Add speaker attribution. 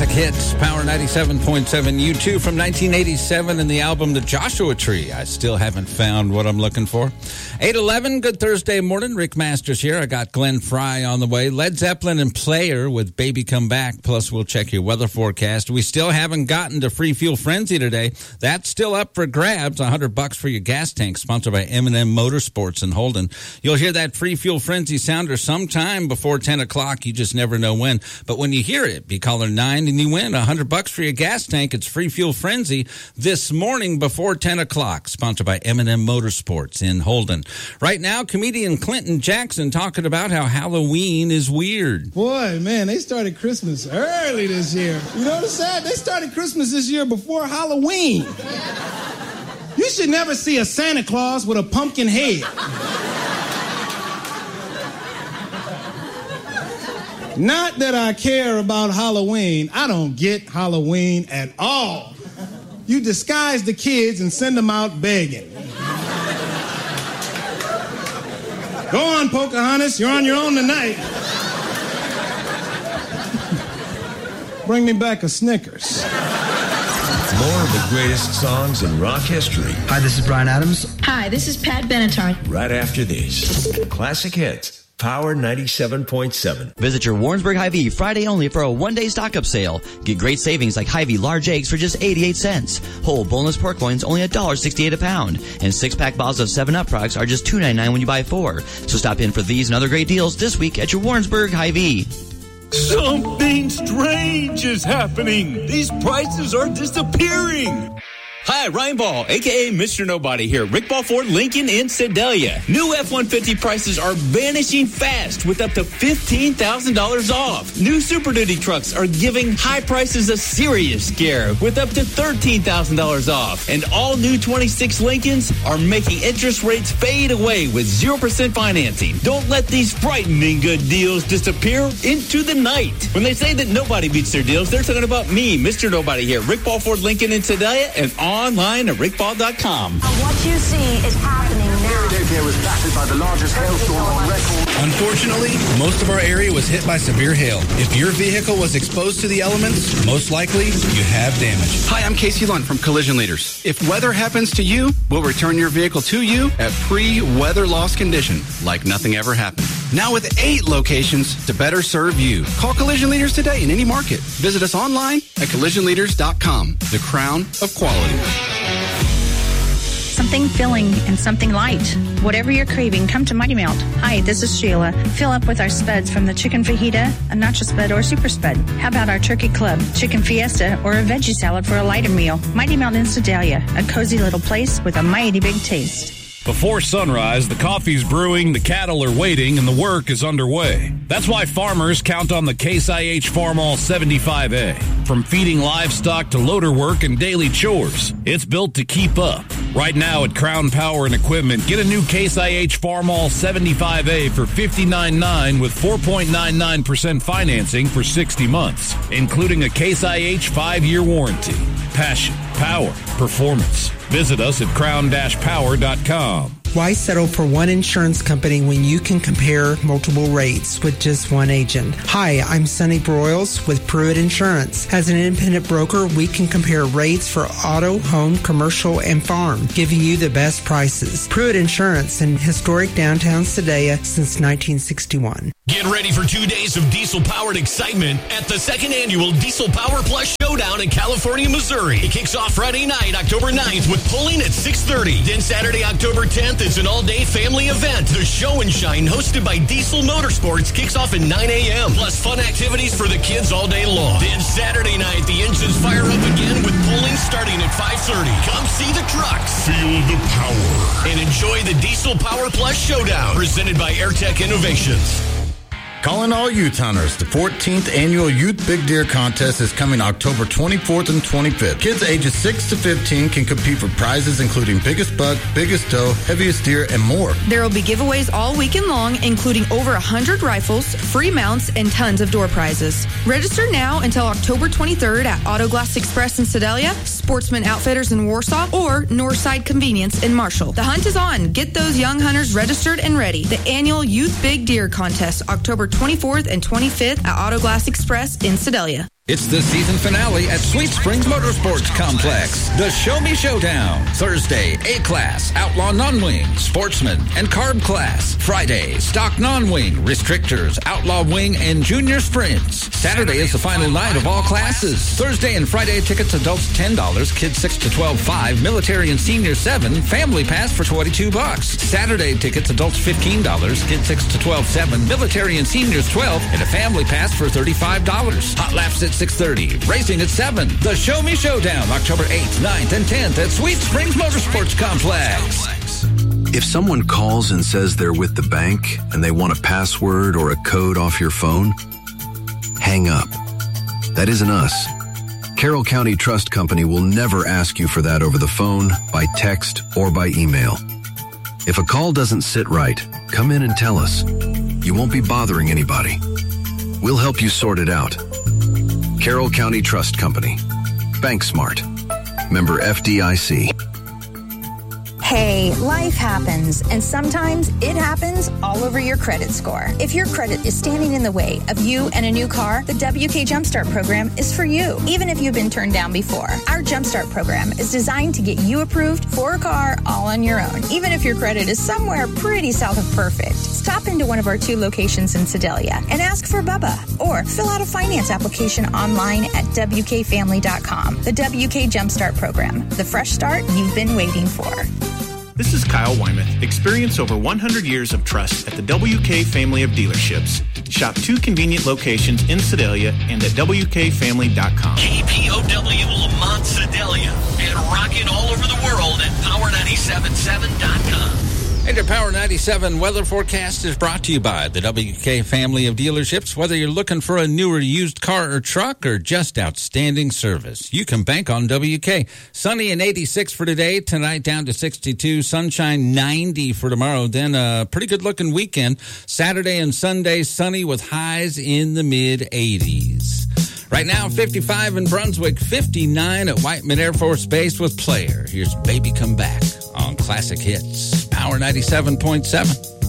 Speaker 1: Classic hits, Power 97.7, U2 from 1987 and the album The Joshua Tree. I still haven't found what I'm looking for. 8:11, good Thursday morning. Rick Masters here. I got Glenn Fry on the way. Led Zeppelin and Player with Baby Come Back. Plus, we'll check your weather forecast. We still haven't gotten to Free Fuel Frenzy today. That's still up for grabs. $100 for your gas tank, sponsored by M&M Motorsports in Holden. You'll hear that Free Fuel Frenzy sounder sometime before 10 o'clock. You just never know when. But when you hear it, be caller 9 and you win $100 for your gas tank. It's Free Fuel Frenzy this morning before 10 o'clock, sponsored by M&M Motorsports in Holden. Right now, comedian Clinton Jackson talking about how Halloween is weird.
Speaker 2: Boy, man, they started Christmas early this year. You know what's sad? They started Christmas this year before Halloween. You should never see a Santa Claus with a pumpkin head. Not that I care about Halloween. I don't get Halloween at all. You disguise the kids and send them out begging. Go on, Pocahontas. You're on your own tonight. Bring me back a Snickers.
Speaker 3: More of the greatest songs in rock history.
Speaker 4: Hi, this is Bryan Adams.
Speaker 5: Hi, this is Pat Benatar.
Speaker 3: Right after these. Classic hits. Power 97.7.
Speaker 6: Visit your Warrensburg Hy-Vee Friday only for a one-day stock-up sale. Get great savings like Hy-Vee large eggs for just 88 cents. Whole boneless pork loins only $1.68 a pound. And 6-pack bottles of 7-Up products are just $2.99 when you buy 4. So stop in for these and other great deals this week at your Warrensburg Hy-Vee.
Speaker 7: Something strange is happening. These prices are disappearing. Hi, Ryan Ball, a.k.a. Mr. Nobody here. Rick Ball Ford, Lincoln in Sedalia. New F-150 prices are vanishing fast with up to $15,000 off. New Super Duty trucks are giving high prices a serious scare with up to $13,000 off. And all new 26 Lincolns are making interest rates fade away with 0% financing. Don't let these frightening good deals disappear into the night. When they say that nobody beats their deals, they're talking about me, Mr. Nobody here. Rick Ball Ford, Lincoln in Sedalia, and online at rickball.com.
Speaker 8: What you see is happening now.
Speaker 9: Philadelphia was battered by the largest hailstorm on record.
Speaker 10: Unfortunately, most of our area was hit by severe hail. If your vehicle was exposed to the elements, most likely you have damage.
Speaker 11: Hi, I'm Casey Lund from Collision Leaders. If weather happens to you, we'll return your vehicle to you at pre-weather loss condition, like nothing ever happened. Now with 8 locations to better serve you. Call Collision Leaders today in any market. Visit us online at collisionleaders.com. The crown of quality.
Speaker 12: Something filling and something light. Whatever you're craving, come to Mighty Melt. Hi, this is Sheila. Fill up with our spuds from the chicken fajita, a nacho spud, or super spud. How about our turkey club, chicken fiesta, or a veggie salad for a lighter meal? Mighty Melt in Sedalia, a cozy little place with a mighty big taste.
Speaker 13: Before sunrise, the coffee's brewing, the cattle are waiting, and the work is underway. That's why farmers count on the Case IH Farmall 75A. From feeding livestock to loader work and daily chores, it's built to keep up. Right now at Crown Power and Equipment, get a new Case IH Farmall 75A for $59.9 with 4.99% financing for 60 months, including a Case IH 5-year warranty. Passion, power, performance. Visit us at crown-power.com.
Speaker 14: Why settle for one insurance company when you can compare multiple rates with just one agent? Hi, I'm Sonny Broyles with Pruitt Insurance. As an independent broker, we can compare rates for auto, home, commercial, and farm, giving you the best prices. Pruitt Insurance in historic downtown Sedalia since 1961.
Speaker 15: Get ready for 2 days of diesel-powered excitement at the second annual Diesel Power Plus Showdown in California, Missouri. It kicks off Friday night, October 9th with pulling at 6:30. Then Saturday, October 10th, it's an all-day family event. The Show and Shine, hosted by Diesel Motorsports, kicks off at 9 a.m. Plus fun activities for the kids all day long. Then Saturday night, the engines fire up again with pulling starting at 5:30. Come see the trucks, feel the power, and enjoy the Diesel Power Plus Showdown, presented by AirTech Innovations.
Speaker 16: Calling all youth hunters, the 14th annual Youth Big Deer Contest is coming October 24th and 25th. Kids ages 6 to 15 can compete for prizes including biggest buck, biggest doe, heaviest deer, and more.
Speaker 17: There will be giveaways all weekend long, including over 100 rifles, free mounts, and tons of door prizes. Register now until October 23rd at Auto Glass Express in Sedalia, Sportsman Outfitters in Warsaw, or Northside Convenience in Marshall. The hunt is on. Get those young hunters registered and ready. The annual Youth Big Deer Contest, October 24th and 25th at Auto Glass Express in Sedalia.
Speaker 1: It's the season finale at Sweet Springs Motorsports Complex. The Show Me Showdown. Thursday, A-Class, Outlaw Non-Wing, Sportsman, and Carb Class. Friday, Stock Non-Wing, Restrictors, Outlaw Wing, and Junior Sprints. Saturday is the final night of all classes. Thursday and Friday tickets, adults $10, kids 6 to 12, $5, military and senior $7, family pass for $22. Saturday tickets, adults $15, kids 6 to 12, $7, military and seniors $12, and a family pass for $35. Hot laps at 6:30. Racing at 7. The Show Me Showdown, October 8th, 9th, and 10th at Sweet Springs Motorsports Complex.
Speaker 4: If someone calls and says they're with the bank and they want a password or a code off your phone, hang up. That isn't us. Carroll County Trust Company will never ask you for that over the phone, by text, or by email. If a call doesn't sit right, come in and tell us. You won't be bothering anybody. We'll help you sort it out. Carroll County Trust Company. Bank Smart. Member FDIC.
Speaker 8: Hey, life happens, and sometimes it happens all over your credit score. If your credit is standing in the way of you and a new car, the WK Jumpstart program is for you, even if you've been turned down before. Our Jumpstart program is designed to get you approved for a car all on your own, even if your credit is somewhere pretty south of perfect. Stop into one of our 2 locations in Sedalia and ask for Bubba, or fill out a finance application online at WKFamily.com. The WK Jumpstart program, the fresh start you've been waiting for.
Speaker 5: This is Kyle Wyman. Experience over 100 years of trust at the WK family of dealerships. Shop 2 convenient locations in Sedalia and at WKFamily.com.
Speaker 15: KPOW Lamont Sedalia and rocking all over the world at Power977.com.
Speaker 1: And your Power 97 weather forecast is brought to you by the WK family of dealerships. Whether you're looking for a newer used car or truck or just outstanding service, you can bank on WK. Sunny and 86 for today. Tonight down to 62. Sunshine 90 for tomorrow. Then a pretty good looking weekend. Saturday and Sunday sunny with highs in the mid 80s. Right now 55 in Brunswick, 59 at Whiteman Air Force Base with Player. Here's Baby Come Back on Classic Hits. Power 97.7.